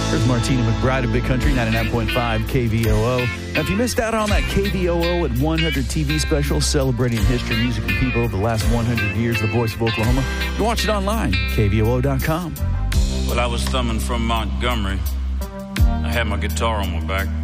There's Martina McBride of Big Country, 99.5 KVOO. Now, if you missed out on that KVOO at 100 TV special celebrating history, music, and people over the last 100 years, the voice of Oklahoma, you can watch it online, kvoo.com. Well, I was thumbing from Montgomery. I had my guitar on my back.